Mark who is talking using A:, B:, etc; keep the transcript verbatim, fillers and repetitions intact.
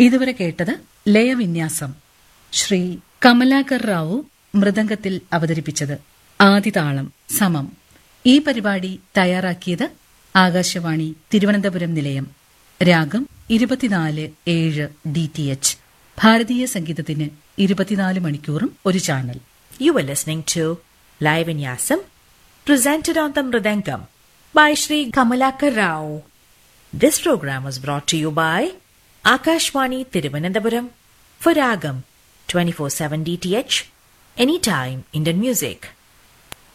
A: ഇതുവരെ കേട്ടത് ലയവിന്യാസം. ശ്രീ കമലാകർ റാവു മൃദംഗത്തിൽ അവതരിപ്പിച്ചത്. ആദിതാളം സമം. ഈ പരിപാടി തയ്യാറാക്കിയത് ആകാശവാണി തിരുവനന്തപുരം നിലയം. രാഗം ഇരുപത്തിനാല് ഏഴ് ഡി ടി എച്ച്. ഭാരതീയ സംഗീതത്തിന് ഇരുപത്തിനാല് മണിക്കൂറും ഒരു channel.
B: You were listening to Live Vinyasam, presented on the Mridangam by Shri Kamalakar Rao. This program was brought to you by Akashwani Thiruvananthapuram for Ragam twenty-four seven D T H, anytime Indian music.